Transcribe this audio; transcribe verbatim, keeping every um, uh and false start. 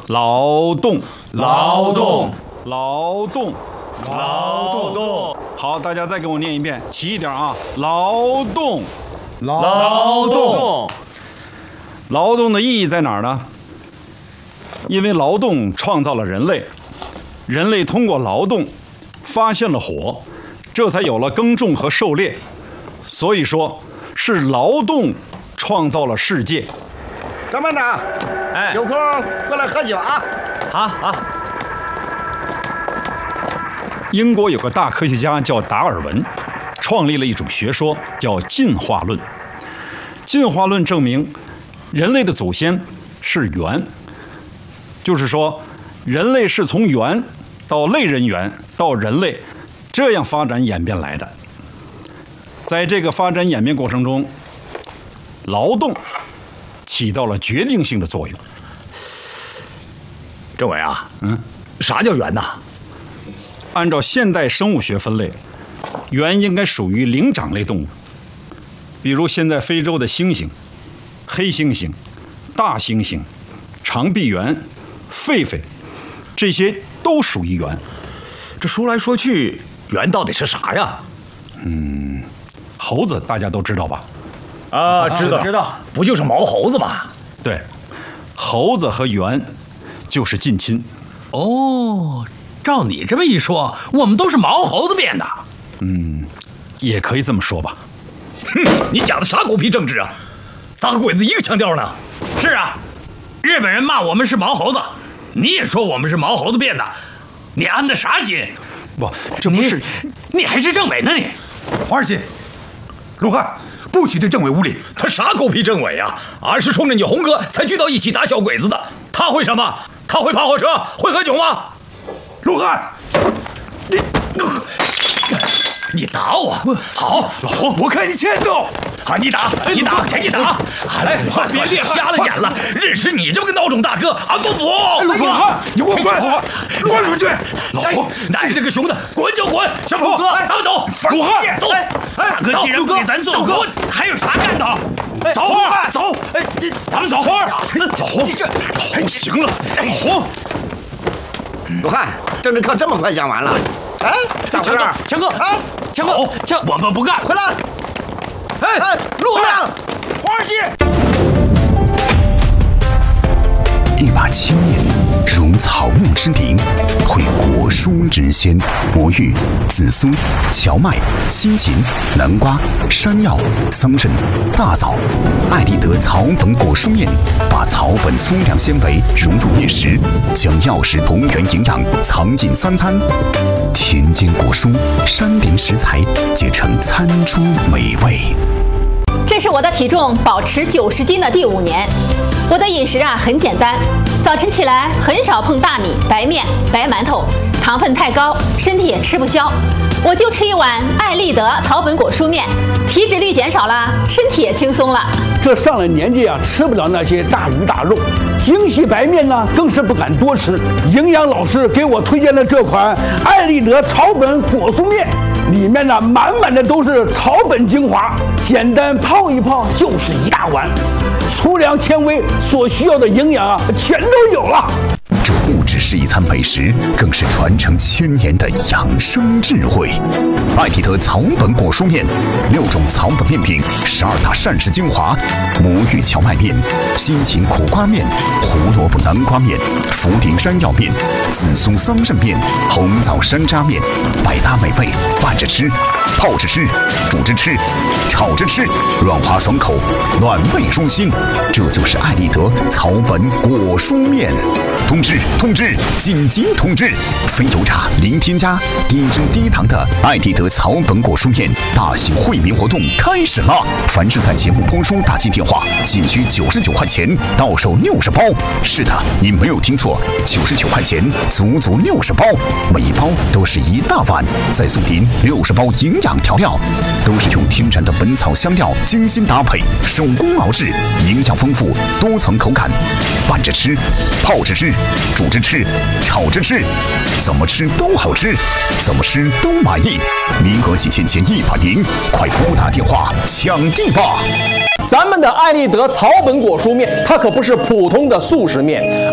劳动， 劳动， 劳动， 劳动。 好，大家再给我念一遍，齐一点啊！劳动， 劳动。 劳动的意义在哪儿呢？因为劳动创造了人类，人类通过劳动发现了火，这才有了耕种和狩猎。所以说，是劳动创造了世界。 张班长， 哎， 有空过来喝酒啊！ 好好。 英国有个大科学家叫达尔文，创立了一种学说叫进化论。进化论证明，人类的祖先是猿，就是说，人类是从猿到类人猿到人类这样发展演变来的。在这个发展演变过程中，劳动起到了决定性的作用。 政委啊， 嗯， 啥叫猿呐？ 按照现代生物学分类，猿应该属于灵长类动物，比如现在非洲的猩猩、黑猩猩、大猩猩、长臂猿、狒狒，这些都属于猿。 这说来说去，猿到底是啥呀？ 嗯，猴子大家都知道吧？ 啊，知道知道， 不就是毛猴子吗？ 对，猴子和猿就是近亲。 哦，照你这么一说，我们都是毛猴子变的。 嗯，也可以这么说吧。 哼，你讲的啥狗屁政治啊？咋和鬼子一个腔调呢？ 是啊，日本人骂我们是毛猴子，你也说我们是毛猴子变的，你安的啥心？ 不，这不是你, 你还是政委呢你？ 黄二新，鲁汉，不许对政委无礼。 他啥狗屁政委啊？俺是冲着你红哥才聚到一起打小鬼子的。他会什么？他会跑火车？会喝酒吗？ 鲁汉，你你打我！好， 老黄，我看你欠揍！ 啊，你打，你打，你打！哎，别别瞎了眼了！认识你这么个孬种大哥，俺不服！ 老汉，你给我滚！滚出去！ 老黄，奶奶个熊的，滚就滚！小虎哥，咱们走！ 鲁汉， 走！ 大哥既然不给咱做，我还有啥干的？ 走啊，走！ 哎，咱们走！ 老黄，老黄，行了，老黄。 鲁汉，政治课这么快讲完了？哎，大强哥，强哥， 哎， 强哥，强，我们不干， 回来！ 哎哎，陆汉，黄二新。 一把青叶如草木之灵，绘果蔬之鲜。魔芋、紫苏、荞麦、西芹、南瓜、山药、桑葚、大枣、艾丽德草本果蔬面，把草本粗粮纤维融入饮食，将药食同源营养藏进三餐。田间果蔬、山林食材结成餐桌美味。 这是我的体重保持九十斤的第五年。我的饮食啊很简单，早晨起来很少碰大米、白面、白馒头，糖分太高，身体也吃不消。我就吃一碗艾丽德草本果蔬面，体脂率减少了，身体也轻松了。 这上了年纪啊，吃不了那些大鱼大肉，精细白面呢更是不敢多吃。营养老师给我推荐了这款艾丽德草本果蔬面，里面呢满满的都是草本精华，简单泡一泡就是一大碗，粗粮纤维所需要的营养啊全都有了。 这不只是一餐美食，更是传承千年的养生智慧。艾丽德草本果蔬面，六种草本面品，十二大膳食精华：魔芋荞麦面、西芹苦瓜面、胡萝卜南瓜面、茯苓山药面、紫苏桑葚面、红枣山楂面，百搭美味，拌着吃、泡着吃、煮着吃、炒着吃，软滑爽口，暖胃舒心。这就是艾丽德草本果蔬面。通知通知，紧急通知！非油炸、零添加、低脂低糖的艾丽德草本果蔬面大型惠民活动开始了！凡是在节目播出打进电话，仅需九十九块钱，到手六十包。是的，你没有听错，九十九块钱，足足六十包，每一包都是一大碗，再送您六十包营养调料，都是用天然的本草香料精心搭配，手工熬制，营养丰富，多层口感，拌着吃，泡着吃。煮着吃，炒着吃，怎么吃都好吃，怎么吃都满意。名额仅限前一百名，快拨打电话抢地吧！ 咱们的艾丽德草本果蔬面，它可不是普通的速食面，